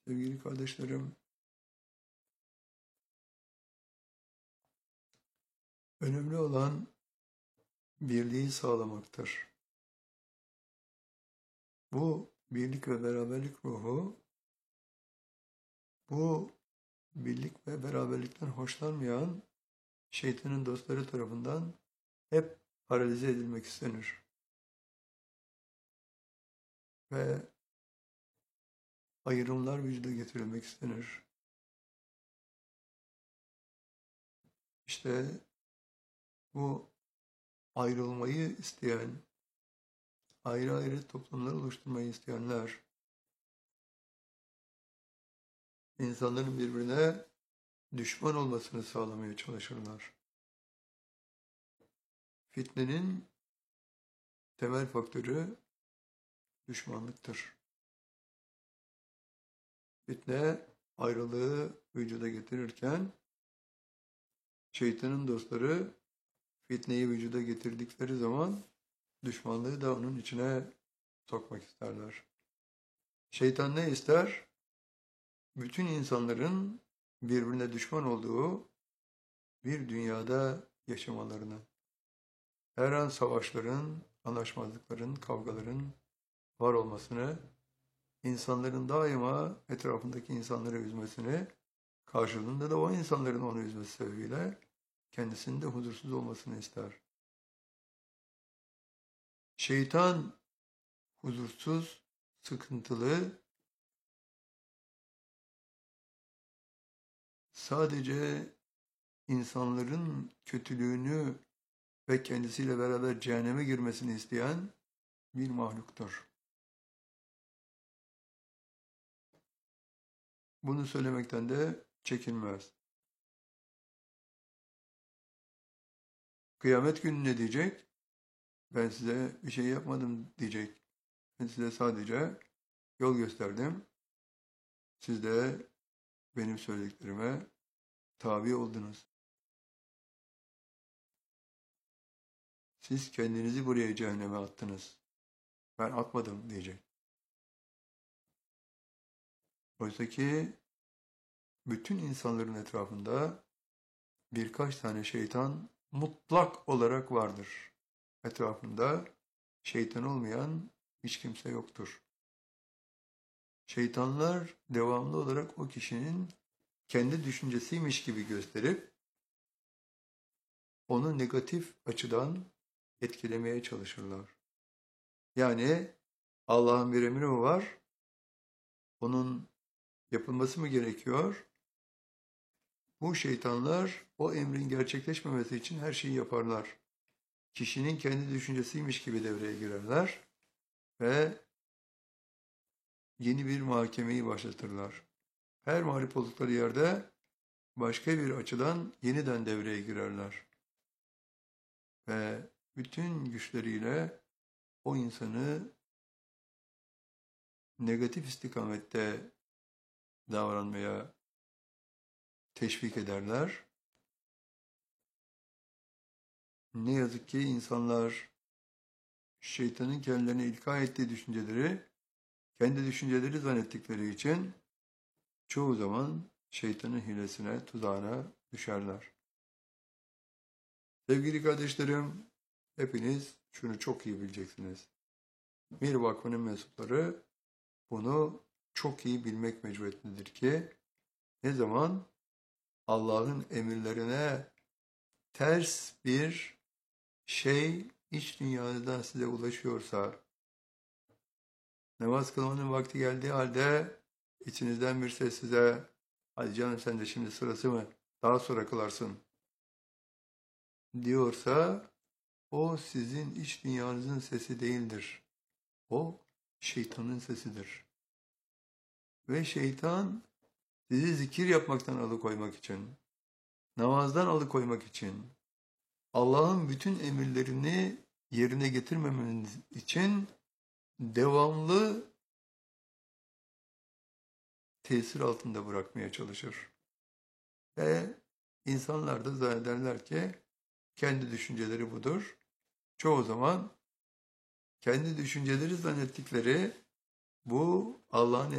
Sevgili kardeşlerim, önemli olan birliği sağlamaktır. Bu birlik ve beraberlik ruhu, bu birlik ve beraberlikten hoşlanmayan şeytanın dostları tarafından hep paralize edilmek istenir. Ve ayrımlar vücuda getirilmek istenir. İşte bu ayrılmayı isteyen, ayrı ayrı toplumlar oluşturmayı isteyenler, insanların birbirine düşman olmasını sağlamaya çalışırlar. Fitnenin temel faktörü düşmanlıktır. Fitne ayrılığı vücuda getirirken şeytanın dostları fitneyi vücuda getirdikleri zaman düşmanlığı da onun içine sokmak isterler. Şeytan ne ister? Bütün insanların birbirine düşman olduğu bir dünyada yaşamalarını, her an savaşların, anlaşmazlıkların, kavgaların var olmasını, insanların daima etrafındaki insanları üzmesini, karşılığında da o insanların onu üzmesi sebebiyle kendisinin de huzursuz olmasını ister. Şeytan huzursuz, sıkıntılı, sadece insanların kötülüğünü ve kendisiyle beraber cehenneme girmesini isteyen bir mahluktur. Bunu söylemekten de çekinmez. Kıyamet günü ne diyecek? Ben size bir şey yapmadım diyecek. Ben size sadece yol gösterdim. Siz de benim söylediklerime tabi oldunuz. Siz kendinizi buraya cehenneme attınız. Ben atmadım diyecek. Oysa ki bütün insanların etrafında birkaç tane şeytan mutlak olarak vardır. Etrafında şeytan olmayan hiç kimse yoktur. Şeytanlar devamlı olarak o kişinin kendi düşüncesiymiş gibi gösterip onu negatif açıdan etkilemeye çalışırlar. Yani Allah'ın bir emri mi var? Onun yapılması mı gerekiyor? Bu şeytanlar o emrin gerçekleşmemesi için her şeyi yaparlar. Kişinin kendi düşüncesiymiş gibi devreye girerler ve yeni bir muhakemeyi başlatırlar. Her mağlup oldukları yerde başka bir açıdan yeniden devreye girerler. Ve bütün güçleriyle o insanı negatif istikamette davranmaya teşvik ederler. Ne yazık ki insanlar şeytanın kendilerine ilka ettiği düşünceleri kendi düşünceleri zannettikleri için çoğu zaman şeytanın hilesine, tuzağına düşerler. Sevgili kardeşlerim, hepiniz şunu çok iyi bileceksiniz. Mir Vakfı'nın mensupları bunu çok iyi bilmek mecburiyetindedir ki ne zaman Allah'ın emirlerine ters bir şey iç dünyadan size ulaşıyorsa, namaz kılmanın vakti geldiği halde içinizden bir ses size, hadi canım sen de şimdi sırası mı, daha sonra kılarsın diyorsa, o sizin iç dünyanızın sesi değildir. O şeytanın sesidir. Ve şeytan sizi zikir yapmaktan alıkoymak için, namazdan alıkoymak için, Allah'ın bütün emirlerini yerine getirmemeniz için devamlı tesir altında bırakmaya çalışır. Ve insanlar da zannederler ki kendi düşünceleri budur. Çoğu zaman kendi düşünceleri zannettikleri bu Allah'ın